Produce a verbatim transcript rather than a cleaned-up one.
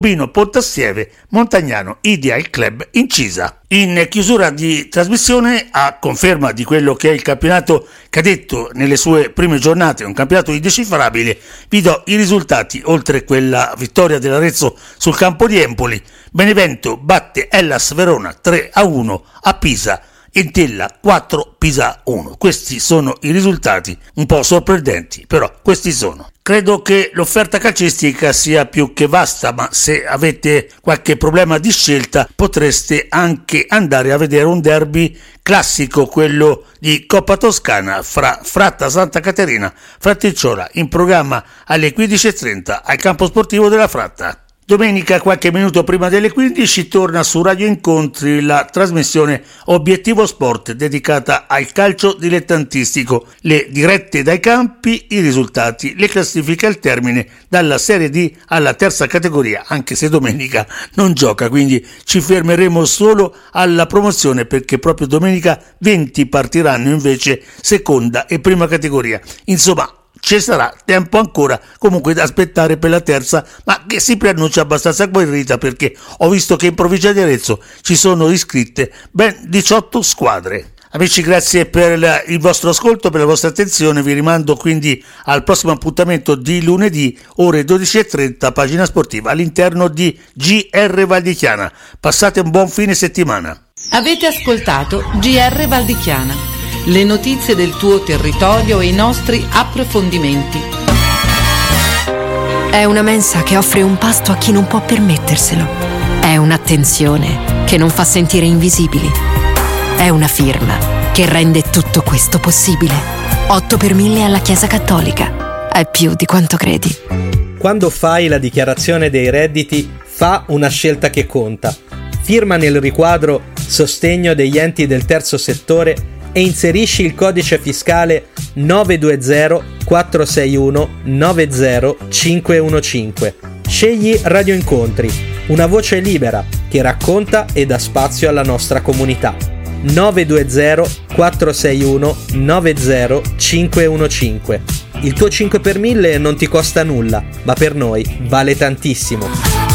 Bino Pontassieve, Montagnano Ideal Club Incisa. In chiusura di trasmissione, a conferma di quello che è il campionato cadetto nelle sue prime giornate, un campionato indecifrabile, vi do i risultati. Oltre quella vittoria dell'Arezzo sul campo di Empoli, Benevento batte Hellas Verona tre a uno a Pisa, Entella quattro Pisa uno. Questi sono i risultati, un po' sorprendenti, però questi sono. Credo che l'offerta calcistica sia più che vasta, ma se avete qualche problema di scelta potreste anche andare a vedere un derby classico, quello di Coppa Toscana fra Fratta Santa Caterina Fratticciola, in programma alle quindici e trenta al campo sportivo della Fratta. Domenica, qualche minuto prima delle quindici, torna su Radio Incontri la trasmissione Obiettivo Sport dedicata al calcio dilettantistico, le dirette dai campi, i risultati, le classifiche al termine, dalla Serie D alla terza categoria, anche se domenica non gioca, quindi ci fermeremo solo alla promozione, perché proprio domenica venti partiranno invece seconda e prima categoria. Insomma, ci sarà tempo ancora comunque da aspettare per la terza, ma che si preannuncia abbastanza agguerrita, perché ho visto che in provincia di Arezzo ci sono iscritte ben diciotto squadre. Amici, grazie per il vostro ascolto, per la vostra attenzione. Vi rimando quindi al prossimo appuntamento di lunedì ore dodici e trenta, pagina sportiva all'interno di G R Valdichiana. Passate un buon fine settimana. Avete ascoltato G R Valdichiana, le notizie del tuo territorio e i nostri approfondimenti. È una mensa che offre un pasto a chi non può permetterselo. È un'attenzione che non fa sentire invisibili. È una firma che rende tutto questo possibile. otto per mille alla Chiesa Cattolica. È più di quanto credi. Quando fai la dichiarazione dei redditi, fa una scelta che conta. Firma nel riquadro Sostegno degli enti del terzo settore e inserisci il codice fiscale nove due zero quattro sei uno nove zero cinque uno cinque. Scegli Radio Incontri, una voce libera che racconta e dà spazio alla nostra comunità. nove due zero quattro sei uno nove zero cinque uno cinque. Il tuo cinque per mille non ti costa nulla, ma per noi vale tantissimo.